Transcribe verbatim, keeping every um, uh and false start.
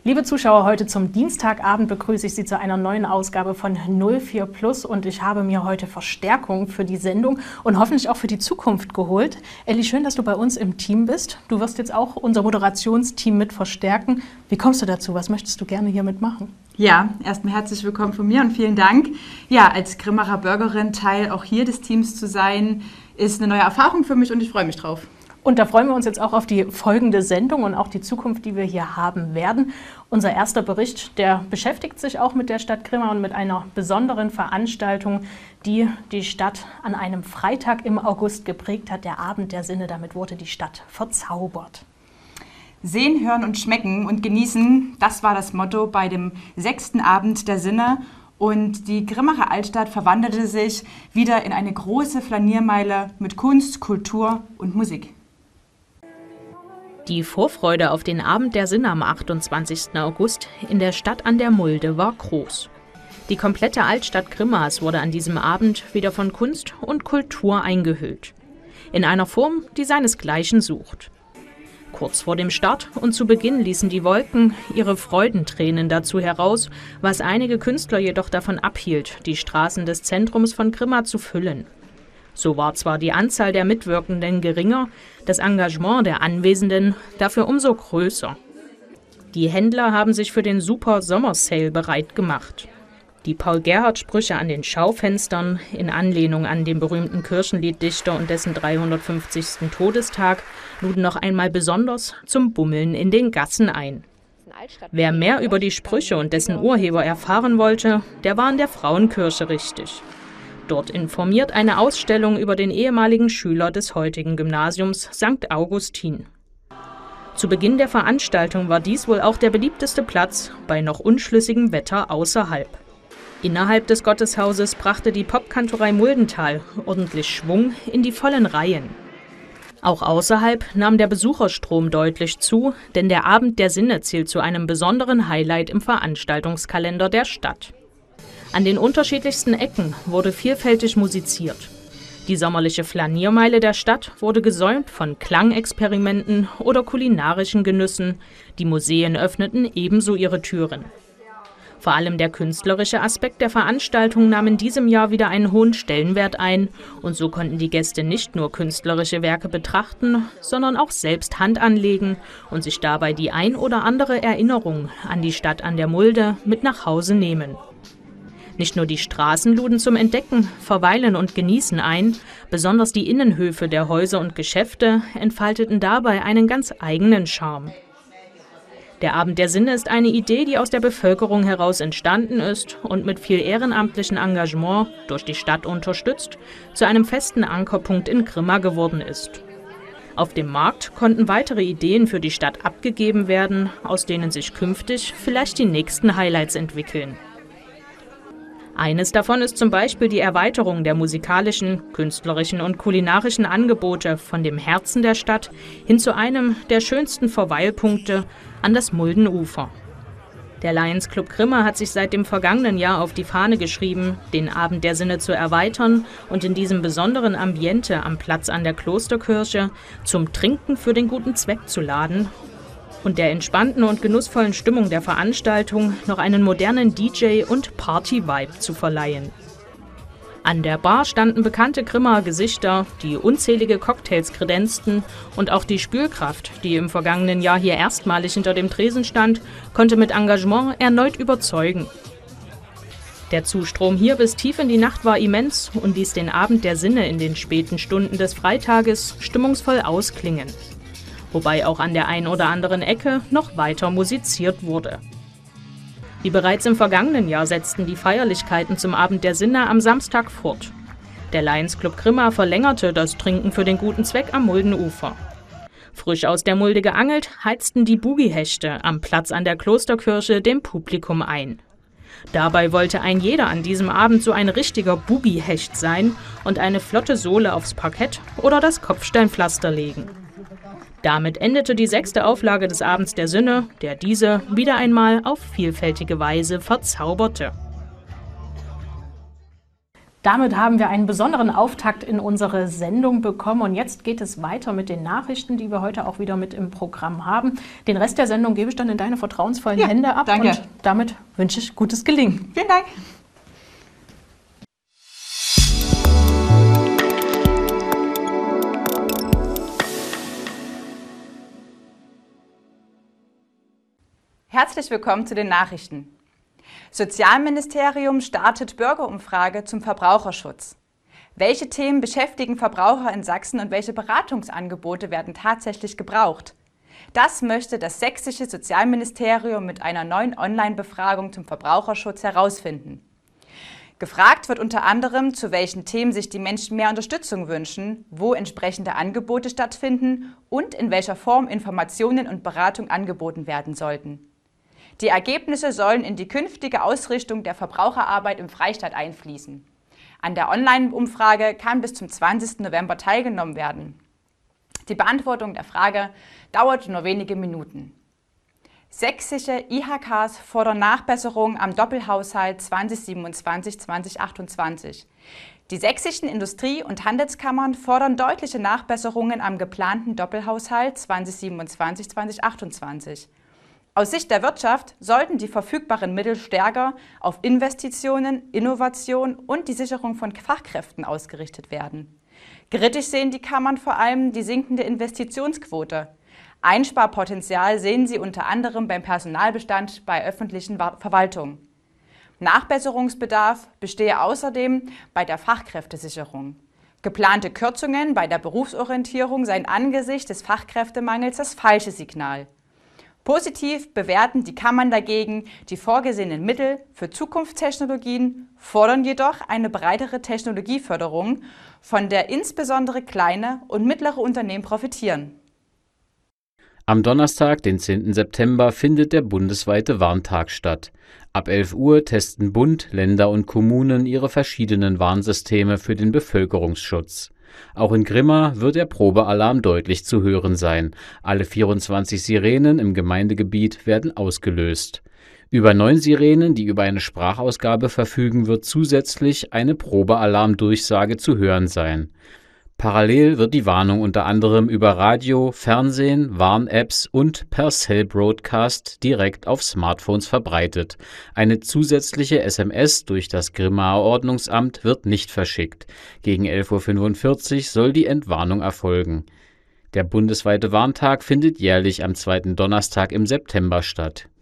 Liebe Zuschauer, heute zum Dienstagabend begrüße ich Sie zu einer neuen Ausgabe von null vier Plus und ich habe mir heute Verstärkung für die Sendung und hoffentlich auch für die Zukunft geholt. Elli, schön, dass du bei uns im Team bist. Du wirst jetzt auch unser Moderationsteam mit verstärken. Wie kommst du dazu? Was möchtest du gerne hier mitmachen? Ja, erstmal herzlich willkommen von mir und vielen Dank. Ja, als Grimmacher Bürgerin Teil auch hier des Teams zu sein, ist eine neue Erfahrung für mich und ich freue mich drauf. Und da freuen wir uns jetzt auch auf die folgende Sendung und auch die Zukunft, die wir hier haben werden. Unser erster Bericht, der beschäftigt sich auch mit der Stadt Grimma und mit einer besonderen Veranstaltung, die die Stadt an einem Freitag im August geprägt hat, der Abend der Sinne. Damit wurde die Stadt verzaubert. Sehen, hören und schmecken und genießen, das war das Motto bei dem sechsten Abend der Sinne. Und die Grimmacher Altstadt verwandelte sich wieder in eine große Flaniermeile mit Kunst, Kultur und Musik. Die Vorfreude auf den Abend der Sinne am achtundzwanzigsten August in der Stadt an der Mulde war groß. Die komplette Altstadt Grimmas wurde an diesem Abend wieder von Kunst und Kultur eingehüllt. In einer Form, die seinesgleichen sucht. Kurz vor dem Start und zu Beginn ließen die Wolken ihre Freudentränen dazu heraus, was einige Künstler jedoch davon abhielt, die Straßen des Zentrums von Grimma zu füllen. So war zwar die Anzahl der Mitwirkenden geringer, das Engagement der Anwesenden dafür umso größer. Die Händler haben sich für den Super Sommer-Sale bereit gemacht. Die Paul-Gerhardt-Sprüche an den Schaufenstern, in Anlehnung an den berühmten Kirchenlieddichter und dessen dreihundertfünfzigsten Todestag, luden noch einmal besonders zum Bummeln in den Gassen ein. Wer mehr über die Sprüche und dessen Urheber erfahren wollte, der war in der Frauenkirche richtig. Dort informiert eine Ausstellung über den ehemaligen Schüler des heutigen Gymnasiums Sankt Augustin. Zu Beginn der Veranstaltung war dies wohl auch der beliebteste Platz bei noch unschlüssigem Wetter außerhalb. Innerhalb des Gotteshauses brachte die Popkantorei Muldental ordentlich Schwung in die vollen Reihen. Auch außerhalb nahm der Besucherstrom deutlich zu, denn der Abend der Sinne zählt zu einem besonderen Highlight im Veranstaltungskalender der Stadt. An den unterschiedlichsten Ecken wurde vielfältig musiziert. Die sommerliche Flaniermeile der Stadt wurde gesäumt von Klangexperimenten oder kulinarischen Genüssen. Die Museen öffneten ebenso ihre Türen. Vor allem der künstlerische Aspekt der Veranstaltung nahm in diesem Jahr wieder einen hohen Stellenwert ein und so konnten die Gäste nicht nur künstlerische Werke betrachten, sondern auch selbst Hand anlegen und sich dabei die ein oder andere Erinnerung an die Stadt an der Mulde mit nach Hause nehmen. Nicht nur die Straßen luden zum Entdecken, Verweilen und Genießen ein, besonders die Innenhöfe der Häuser und Geschäfte entfalteten dabei einen ganz eigenen Charme. Der Abend der Sinne ist eine Idee, die aus der Bevölkerung heraus entstanden ist und mit viel ehrenamtlichem Engagement, durch die Stadt unterstützt, zu einem festen Ankerpunkt in Grimma geworden ist. Auf dem Markt konnten weitere Ideen für die Stadt abgegeben werden, aus denen sich künftig vielleicht die nächsten Highlights entwickeln. Eines davon ist zum Beispiel die Erweiterung der musikalischen, künstlerischen und kulinarischen Angebote von dem Herzen der Stadt hin zu einem der schönsten Verweilpunkte an das Muldenufer. Der Lions Club Grimma hat sich seit dem vergangenen Jahr auf die Fahne geschrieben, den Abend der Sinne zu erweitern und in diesem besonderen Ambiente am Platz an der Klosterkirche zum Trinken für den guten Zweck zu laden und der entspannten und genussvollen Stimmung der Veranstaltung noch einen modernen D J- und Party-Vibe zu verleihen. An der Bar standen bekannte Grimmaer Gesichter, die unzählige Cocktails kredenzten und auch die Spülkraft, die im vergangenen Jahr hier erstmalig hinter dem Tresen stand, konnte mit Engagement erneut überzeugen. Der Zustrom hier bis tief in die Nacht war immens und ließ den Abend der Sinne in den späten Stunden des Freitages stimmungsvoll ausklingen. Wobei auch an der einen oder anderen Ecke noch weiter musiziert wurde. Wie bereits im vergangenen Jahr setzten die Feierlichkeiten zum Abend der Sinne am Samstag fort. Der Lions Club Grimma verlängerte das Trinken für den guten Zweck am Muldenufer. Frisch aus der Mulde geangelt, heizten die Boogie-Hechte am Platz an der Klosterkirche dem Publikum ein. Dabei wollte ein jeder an diesem Abend so ein richtiger Boogie-Hecht sein und eine flotte Sohle aufs Parkett oder das Kopfsteinpflaster legen. Damit endete die sechste Auflage des Abends der Sinne, der diese wieder einmal auf vielfältige Weise verzauberte. Damit haben wir einen besonderen Auftakt in unsere Sendung bekommen und jetzt geht es weiter mit den Nachrichten, die wir heute auch wieder mit im Programm haben. Den Rest der Sendung gebe ich dann in deine vertrauensvollen ja, Hände ab danke. Und damit wünsche ich gutes Gelingen. Vielen Dank. Herzlich willkommen zu den Nachrichten. Sozialministerium startet Bürgerumfrage zum Verbraucherschutz. Welche Themen beschäftigen Verbraucher in Sachsen und welche Beratungsangebote werden tatsächlich gebraucht? Das möchte das sächsische Sozialministerium mit einer neuen Online-Befragung zum Verbraucherschutz herausfinden. Gefragt wird unter anderem, zu welchen Themen sich die Menschen mehr Unterstützung wünschen, wo entsprechende Angebote stattfinden und in welcher Form Informationen und Beratung angeboten werden sollten. Die Ergebnisse sollen in die künftige Ausrichtung der Verbraucherarbeit im Freistaat einfließen. An der Online-Umfrage kann bis zum zwanzigsten November teilgenommen werden. Die Beantwortung der Frage dauert nur wenige Minuten. Sächsische I H Ks fordern Nachbesserungen am Doppelhaushalt zwanzig siebenundzwanzig zwanzig achtundzwanzig. Die sächsischen Industrie- und Handelskammern fordern deutliche Nachbesserungen am geplanten Doppelhaushalt zwanzig siebenundzwanzig zwanzig achtundzwanzig. Aus Sicht der Wirtschaft sollten die verfügbaren Mittel stärker auf Investitionen, Innovation und die Sicherung von Fachkräften ausgerichtet werden. Kritisch sehen die Kammern vor allem die sinkende Investitionsquote. Einsparpotenzial sehen sie unter anderem beim Personalbestand bei öffentlichen Verwaltungen. Nachbesserungsbedarf bestehe außerdem bei der Fachkräftesicherung. Geplante Kürzungen bei der Berufsorientierung seien angesichts des Fachkräftemangels das falsche Signal. Positiv bewerten die Kammern dagegen die vorgesehenen Mittel für Zukunftstechnologien, fordern jedoch eine breitere Technologieförderung, von der insbesondere kleine und mittlere Unternehmen profitieren. Am Donnerstag, den zehnten September, findet der bundesweite Warntag statt. Ab elf Uhr testen Bund, Länder und Kommunen ihre verschiedenen Warnsysteme für den Bevölkerungsschutz. Auch in Grimma wird der Probealarm deutlich zu hören sein. Alle vierundzwanzig Sirenen im Gemeindegebiet werden ausgelöst. Über neun Sirenen, die über eine Sprachausgabe verfügen, wird zusätzlich eine Probealarmdurchsage zu hören sein. Parallel wird die Warnung unter anderem über Radio, Fernsehen, Warn-Apps und per Cell-Broadcast direkt auf Smartphones verbreitet. Eine zusätzliche S M S durch das Grimmaer Ordnungsamt wird nicht verschickt. Gegen elf Uhr fünfundvierzig soll die Entwarnung erfolgen. Der bundesweite Warntag findet jährlich am zweiten Donnerstag im September statt.